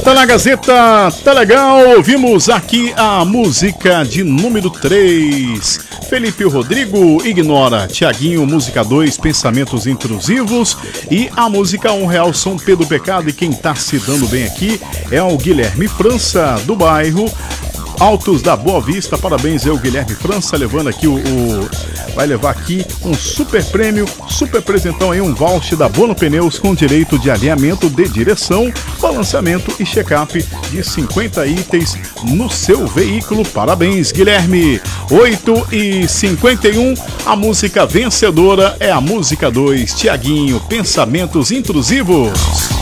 Tá na Gazeta, tá legal. Ouvimos aqui a música de número 3. Felipe Rodrigo, Ignora. Tiaguinho, música 2, Pensamentos Intrusivos. E a música R$1, São Pedro Pecado. E quem tá se dando bem aqui é o Guilherme França, do bairro Altos da Boa Vista. Parabéns ao Guilherme França, levando aqui vai levar aqui um super prêmio, super presentão aí, um voucher da Bono Pneus com direito de alinhamento de direção, balanceamento e check-up de 50 itens no seu veículo. Parabéns, Guilherme. 8h51, a música vencedora é a música 2, Tiaguinho, Pensamentos Intrusivos.